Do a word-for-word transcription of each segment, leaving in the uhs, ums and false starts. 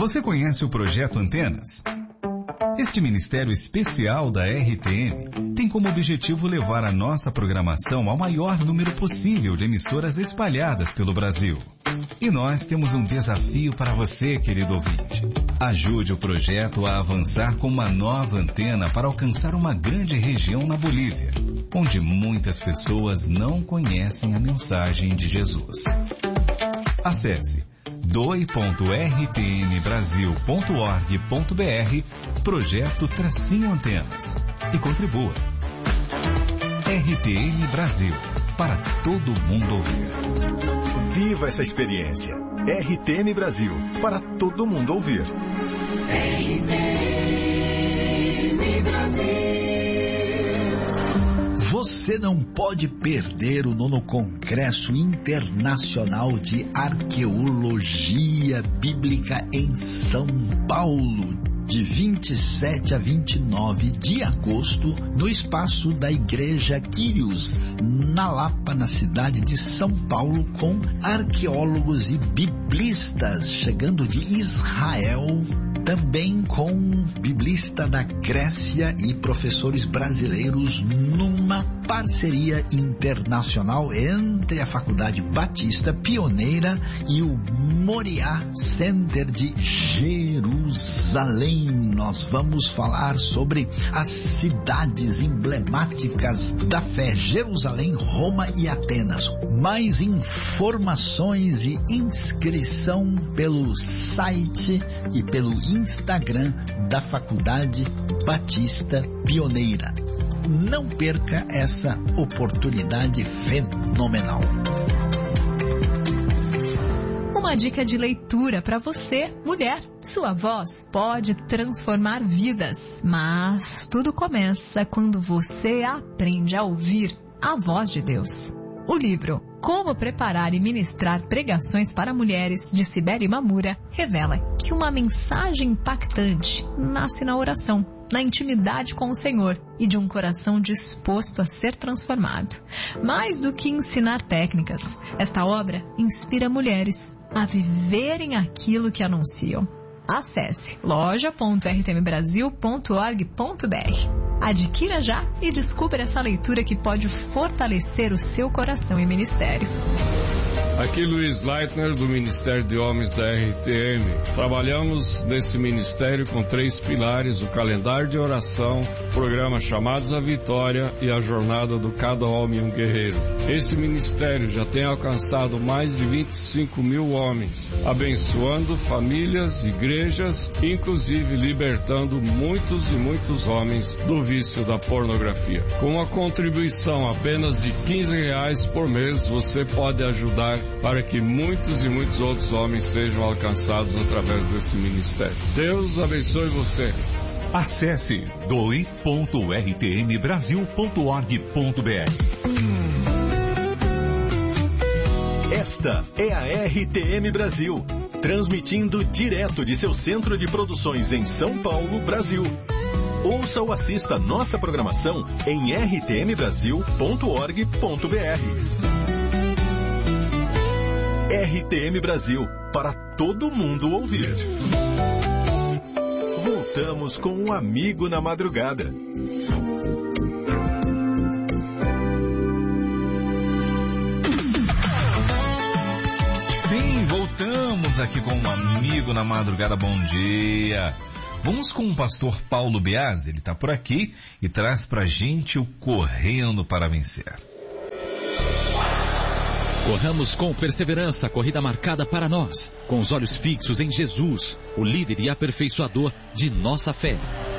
Você conhece o Projeto Antenas? Este ministério especial da R T M tem como objetivo levar a nossa programação ao maior número possível de emissoras espalhadas pelo Brasil. E nós temos um desafio para você, querido ouvinte. Ajude o projeto a avançar com uma nova antena para alcançar uma grande região na Bolívia, onde muitas pessoas não conhecem a mensagem de Jesus. Acesse doe ponto r t m brasil ponto org ponto b r Projeto Tracinho Antenas e contribua. R T M Brasil, para todo mundo ouvir. Viva essa experiência. R T M Brasil, para todo mundo ouvir. R T M Brasil. Você não pode perder o nono Congresso Internacional de Arqueologia Bíblica em São Paulo, de vinte e sete a vinte e nove de agosto, no espaço da Igreja Quírios, na Lapa, na cidade de São Paulo, com arqueólogos e biblistas chegando de Israel, também com biblista da Grécia e professores brasileiros, numa parceria internacional entre a Faculdade Batista Pioneira e o Moriá Center de Jerusalém. Nós vamos falar sobre as cidades emblemáticas da fé: Jerusalém, Roma e Atenas. Mais informações e inscrição pelo site e pelo Instagram da Faculdade Batista Pioneira. Não perca essa oportunidade fenomenal. Uma dica de leitura para você, mulher. Sua voz pode transformar vidas, mas tudo começa quando você aprende a ouvir a voz de Deus. O livro Como Preparar e Ministrar Pregações para Mulheres, de Cibele Mamura, revela que uma mensagem impactante nasce na oração, na intimidade com o Senhor e de um coração disposto a ser transformado. Mais do que ensinar técnicas, esta obra inspira mulheres a viverem aquilo que anunciam. Acesse loja ponto r t m brasil ponto org ponto b r. Adquira já e descubra essa leitura que pode fortalecer o seu coração e ministério. Aqui Luiz Leitner, do Ministério de Homens da R T M. Trabalhamos nesse ministério com três pilares: o calendário de oração, o programa Chamados à Vitória e a jornada do Cada Homem um Guerreiro. Esse ministério já tem alcançado mais de vinte e cinco mil homens, abençoando famílias, igrejas, inclusive libertando muitos e muitos homens do vício da pornografia. Com uma contribuição apenas de quinze reais por mês, você pode ajudar para que muitos e muitos outros homens sejam alcançados através desse ministério. Deus abençoe você. Acesse doe ponto r t m brasil ponto org ponto b r. Esta é a R T M Brasil, transmitindo direto de seu centro de produções em São Paulo, Brasil. Ouça ou assista nossa programação em r t m brasil ponto org ponto b r. R T M Brasil, para todo mundo ouvir. Voltamos com um amigo na madrugada. Sim, voltamos aqui com um amigo na madrugada. Bom dia. Vamos com o pastor Paulo Biasi, ele está por aqui e traz pra gente o Correndo para Vencer. Corramos com perseverança a corrida marcada para nós, com os olhos fixos em Jesus, o líder e aperfeiçoador de nossa fé.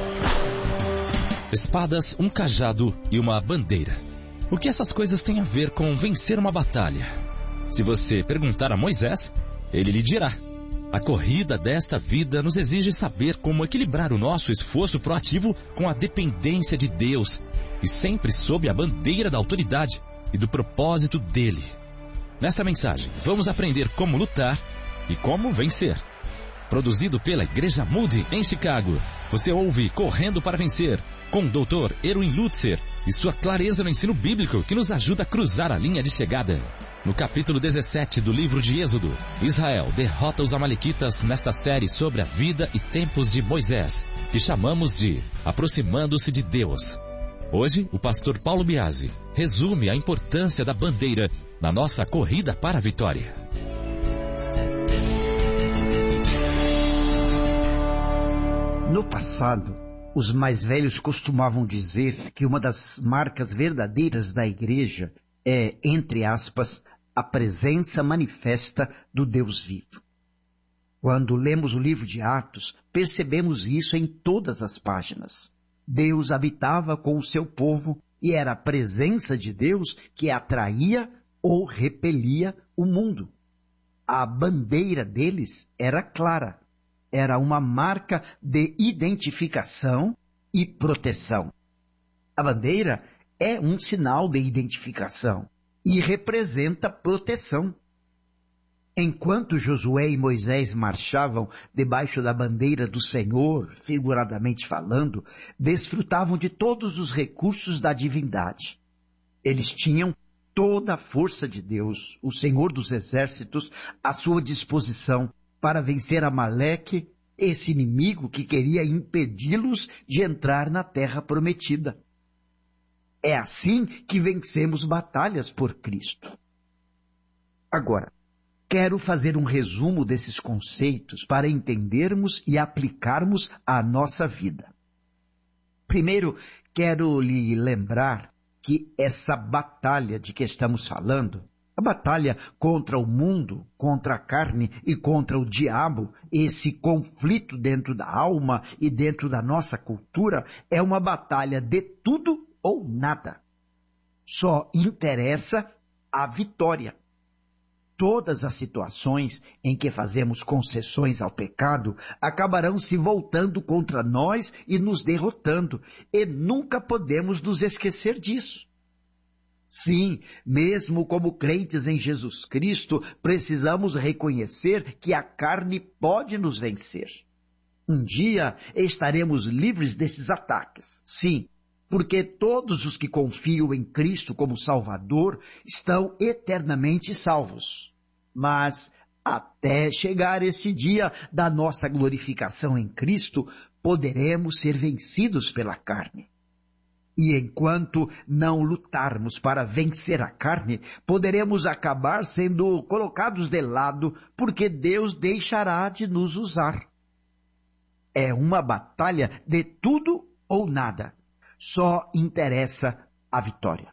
Espadas, um cajado e uma bandeira. O que essas coisas têm a ver com vencer uma batalha? Se você perguntar a Moisés, ele lhe dirá. A corrida desta vida nos exige saber como equilibrar o nosso esforço proativo com a dependência de Deus e sempre sob a bandeira da autoridade e do propósito dele. Nesta mensagem, vamos aprender como lutar e como vencer. Produzido pela Igreja Moody em Chicago, você ouve Correndo para Vencer com o doutor Erwin Lutzer e sua clareza no ensino bíblico que nos ajuda a cruzar a linha de chegada. No capítulo dezessete do livro de Êxodo, Israel derrota os amalequitas nesta série sobre a vida e tempos de Moisés, que chamamos de Aproximando-se de Deus. Hoje, o pastor Paulo Biasi resume a importância da bandeira na nossa corrida para a vitória. No passado, os mais velhos costumavam dizer que uma das marcas verdadeiras da igreja é, entre aspas, a presença manifesta do Deus vivo. Quando lemos o livro de Atos, percebemos isso em todas as páginas. Deus habitava com o seu povo e era a presença de Deus que atraía ou repelia o mundo. A bandeira deles era clara. Era uma marca de identificação e proteção. A bandeira é um sinal de identificação e representa proteção. Enquanto Josué e Moisés marchavam debaixo da bandeira do Senhor, figuradamente falando, desfrutavam de todos os recursos da divindade. Eles tinham toda a força de Deus, o Senhor dos exércitos, à sua disposição para vencer Amaleque, esse inimigo que queria impedi-los de entrar na terra prometida. É assim que vencemos batalhas por Cristo. Agora, quero fazer um resumo desses conceitos para entendermos e aplicarmos à nossa vida. Primeiro, quero lhe lembrar que essa batalha de que estamos falando, a batalha contra o mundo, contra a carne e contra o diabo, esse conflito dentro da alma e dentro da nossa cultura, é uma batalha de tudo ou nada. Só interessa a vitória. Todas as situações em que fazemos concessões ao pecado acabarão se voltando contra nós e nos derrotando, e nunca podemos nos esquecer disso. Sim, mesmo como crentes em Jesus Cristo, precisamos reconhecer que a carne pode nos vencer. Um dia estaremos livres desses ataques, sim, porque todos os que confiam em Cristo como Salvador estão eternamente salvos. Mas até chegar esse dia da nossa glorificação em Cristo, poderemos ser vencidos pela carne. E enquanto não lutarmos para vencer a carne, poderemos acabar sendo colocados de lado, porque Deus deixará de nos usar. É uma batalha de tudo ou nada. Só interessa a vitória.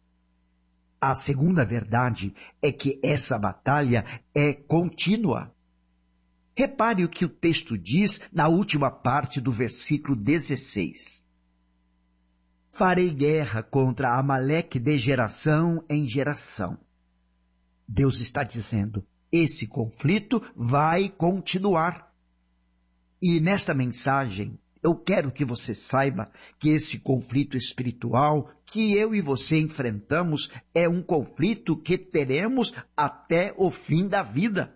A segunda verdade é que essa batalha é contínua. Repare o que o texto diz na última parte do versículo dezesseis. Farei guerra contra Amaleque de geração em geração. Deus está dizendo, esse conflito vai continuar. E nesta mensagem, eu quero que você saiba que esse conflito espiritual que eu e você enfrentamos é um conflito que teremos até o fim da vida.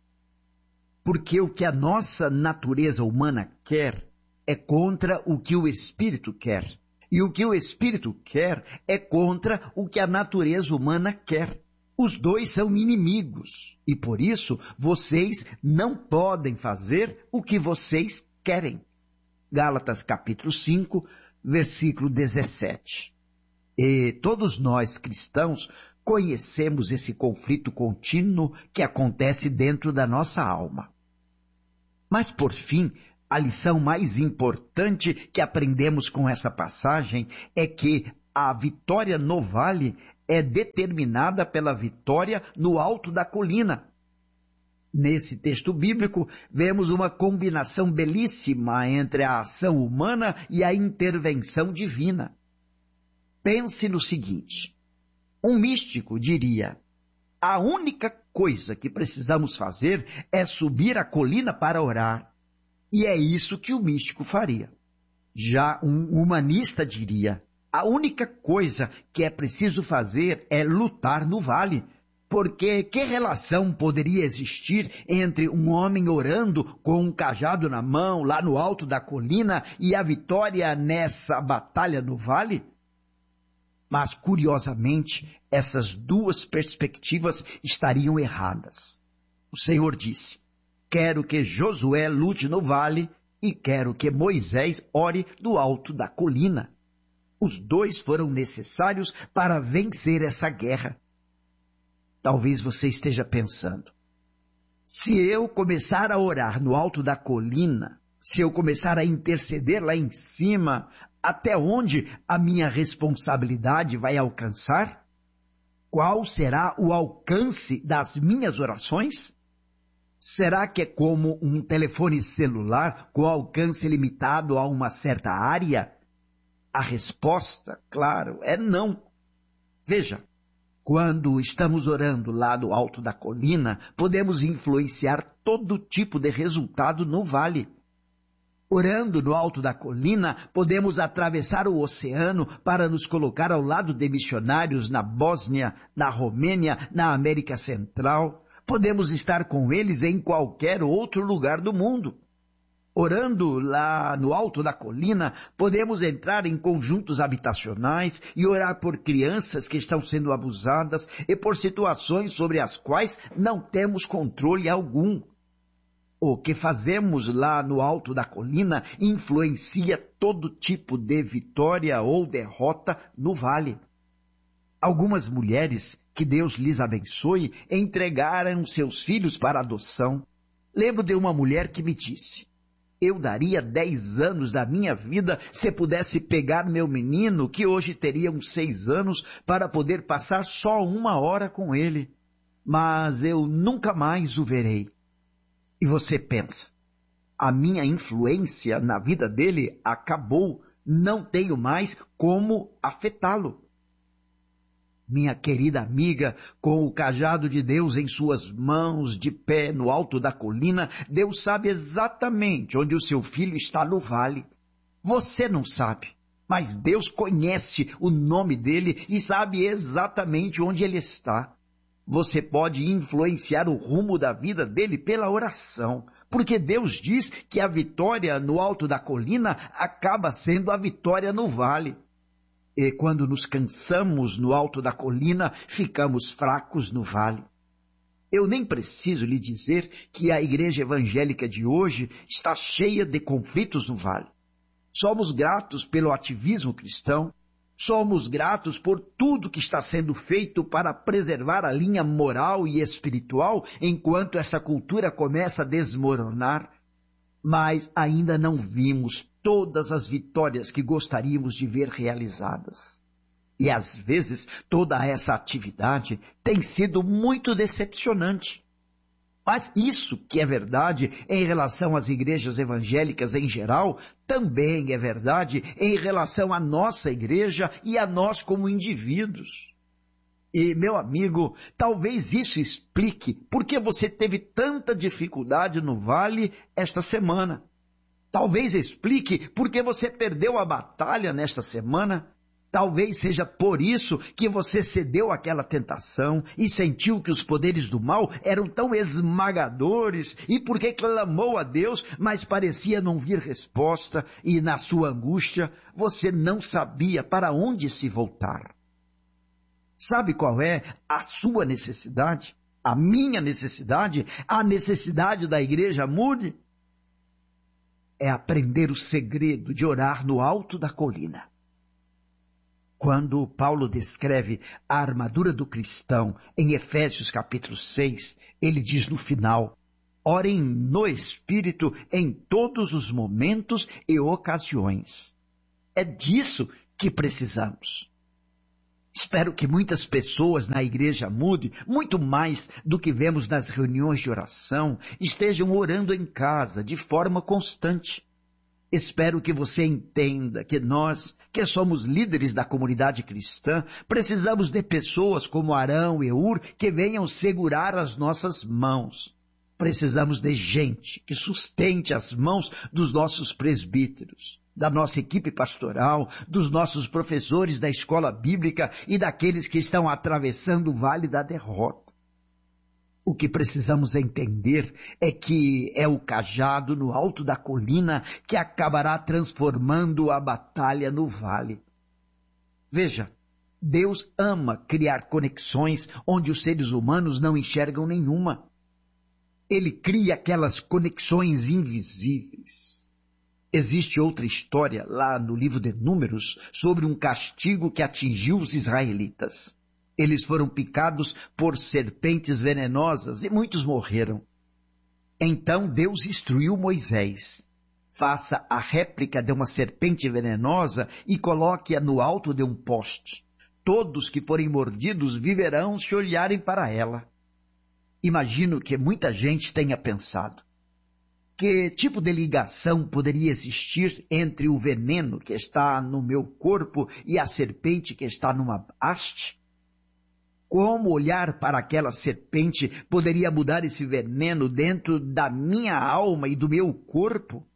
Porque o que a nossa natureza humana quer é contra o que o Espírito quer. E o que o Espírito quer é contra o que a natureza humana quer. Os dois são inimigos. E por isso, vocês não podem fazer o que vocês querem. Gálatas capítulo cinco, versículo dezessete. E todos nós cristãos conhecemos esse conflito contínuo que acontece dentro da nossa alma. Mas por fim, a lição mais importante que aprendemos com essa passagem é que a vitória no vale é determinada pela vitória no alto da colina. Nesse texto bíblico, vemos uma combinação belíssima entre a ação humana e a intervenção divina. Pense no seguinte, um místico diria, a única coisa que precisamos fazer é subir a colina para orar. E é isso que o místico faria. Já um humanista diria, a única coisa que é preciso fazer é lutar no vale. Porque que relação poderia existir entre um homem orando com um cajado na mão lá no alto da colina e a vitória nessa batalha no vale? Mas, curiosamente, essas duas perspectivas estariam erradas. O Senhor disse: quero que Josué lute no vale e quero que Moisés ore do alto da colina. Os dois foram necessários para vencer essa guerra. Talvez você esteja pensando: se eu começar a orar no alto da colina, se eu começar a interceder lá em cima, até onde a minha responsabilidade vai alcançar? Qual será o alcance das minhas orações? Será que é como um telefone celular com alcance limitado a uma certa área? A resposta, claro, é não. Veja, quando estamos orando lá do alto da colina, podemos influenciar todo tipo de resultado no vale. Orando no alto da colina, podemos atravessar o oceano para nos colocar ao lado de missionários na Bósnia, na Romênia, na América Central. Podemos estar com eles em qualquer outro lugar do mundo. Orando lá no alto da colina, podemos entrar em conjuntos habitacionais e orar por crianças que estão sendo abusadas e por situações sobre as quais não temos controle algum. O que fazemos lá no alto da colina influencia todo tipo de vitória ou derrota no vale. Algumas mulheres, que Deus lhes abençoe, entregaram seus filhos para adoção. Lembro de uma mulher que me disse: eu daria dez anos da minha vida se pudesse pegar meu menino, que hoje teria uns seis anos, para poder passar só uma hora com ele. Mas eu nunca mais o verei. E você pensa: a minha influência na vida dele acabou, não tenho mais como afetá-lo. Minha querida amiga, com o cajado de Deus em suas mãos, de pé no alto da colina, Deus sabe exatamente onde o seu filho está no vale. Você não sabe, mas Deus conhece o nome dele e sabe exatamente onde ele está. Você pode influenciar o rumo da vida dele pela oração, porque Deus diz que a vitória no alto da colina acaba sendo a vitória no vale. E quando nos cansamos no alto da colina, ficamos fracos no vale. Eu nem preciso lhe dizer que a igreja evangélica de hoje está cheia de conflitos no vale. Somos gratos pelo ativismo cristão, somos gratos por tudo que está sendo feito para preservar a linha moral e espiritual enquanto essa cultura começa a desmoronar, mas ainda não vimos todas as vitórias que gostaríamos de ver realizadas. E às vezes toda essa atividade tem sido muito decepcionante. Mas isso que é verdade em relação às igrejas evangélicas em geral, também é verdade em relação à nossa igreja e a nós como indivíduos. E, meu amigo, talvez isso explique por que você teve tanta dificuldade no vale esta semana. Talvez explique por que você perdeu a batalha nesta semana. Talvez seja por isso que você cedeu àquela tentação e sentiu que os poderes do mal eram tão esmagadores e porque clamou a Deus, mas parecia não vir resposta e na sua angústia você não sabia para onde se voltar. Sabe qual é a sua necessidade? A minha necessidade? A necessidade da igreja Moody? É aprender o segredo de orar no alto da colina. Quando Paulo descreve a armadura do cristão em Efésios capítulo seis, ele diz no final: orem no Espírito em todos os momentos e ocasiões. É disso que precisamos. Espero que muitas pessoas na igreja Moody, muito mais do que vemos nas reuniões de oração, estejam orando em casa de forma constante. Espero que você entenda que nós, que somos líderes da comunidade cristã, precisamos de pessoas como Arão e Ur que venham segurar as nossas mãos. Precisamos de gente que sustente as mãos dos nossos presbíteros, da nossa equipe pastoral, dos nossos professores da escola bíblica e daqueles que estão atravessando o vale da derrota. O que precisamos entender é que é o cajado no alto da colina que acabará transformando a batalha no vale. Veja, Deus ama criar conexões onde os seres humanos não enxergam nenhuma. Ele cria aquelas conexões invisíveis. Existe outra história lá no livro de Números sobre um castigo que atingiu os israelitas. Eles foram picados por serpentes venenosas e muitos morreram. Então Deus instruiu Moisés: faça a réplica de uma serpente venenosa e coloque-a no alto de um poste. Todos que forem mordidos viverão se olharem para ela. Imagino que muita gente tenha pensado: que tipo de ligação poderia existir entre o veneno que está no meu corpo e a serpente que está numa haste? Como olhar para aquela serpente poderia mudar esse veneno dentro da minha alma e do meu corpo?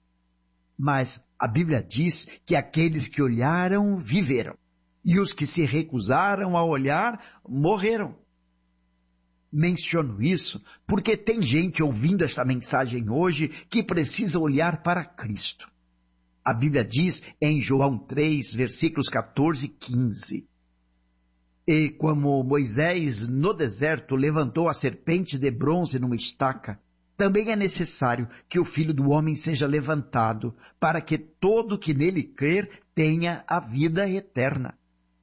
Mas a Bíblia diz que aqueles que olharam viveram, e os que se recusaram a olhar morreram. Menciono isso porque tem gente ouvindo esta mensagem hoje que precisa olhar para Cristo. A Bíblia diz em João três, versículos quatorze e quinze: e como Moisés no deserto levantou a serpente de bronze numa estaca, também é necessário que o Filho do Homem seja levantado, para que todo que nele crer tenha a vida eterna.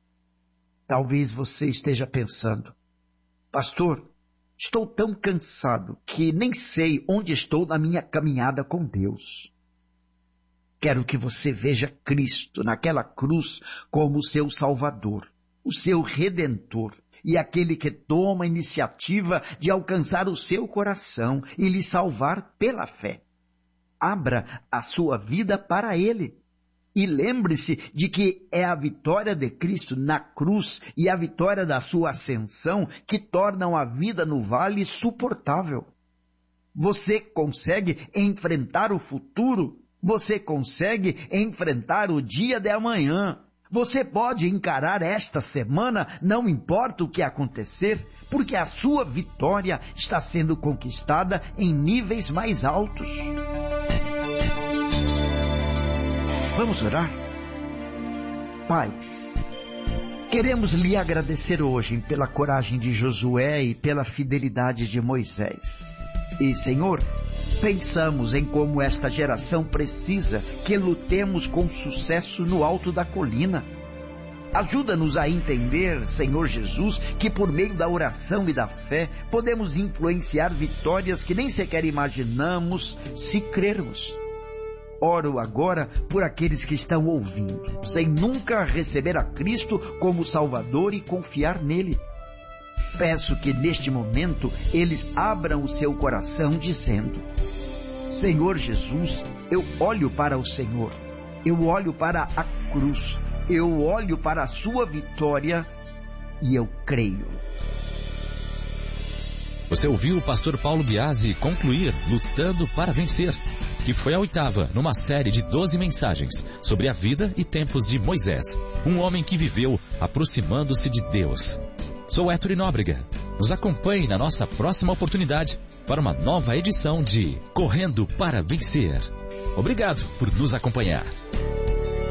Talvez você esteja pensando: pastor, estou tão cansado que nem sei onde estou na minha caminhada com Deus. Quero que você veja Cristo naquela cruz como o seu Salvador, o seu Redentor, e aquele que toma a iniciativa de alcançar o seu coração e lhe salvar pela fé. Abra a sua vida para Ele. E lembre-se de que é a vitória de Cristo na cruz e a vitória da sua ascensão que tornam a vida no vale suportável. Você consegue enfrentar o futuro? Você consegue enfrentar o dia de amanhã? Você pode encarar esta semana, não importa o que acontecer, porque a sua vitória está sendo conquistada em níveis mais altos. Vamos orar? Pai, queremos lhe agradecer hoje pela coragem de Josué e pela fidelidade de Moisés. E, Senhor, pensamos em como esta geração precisa que lutemos com sucesso no alto da colina. Ajuda-nos a entender, Senhor Jesus, que por meio da oração e da fé podemos influenciar vitórias que nem sequer imaginamos se crermos. Oro agora por aqueles que estão ouvindo, sem nunca receber a Cristo como Salvador e confiar nele. Peço que neste momento eles abram o seu coração dizendo: Senhor Jesus, eu olho para o Senhor, eu olho para a cruz, eu olho para a sua vitória e eu creio. Você ouviu o pastor Paulo Biasi concluir Lutando para Vencer, que foi a oitava numa série de doze mensagens sobre a vida e tempos de Moisés, um homem que viveu aproximando-se de Deus. Sou Héctor Nóbrega. Nos acompanhe na nossa próxima oportunidade para uma nova edição de Correndo para Vencer. Obrigado por nos acompanhar.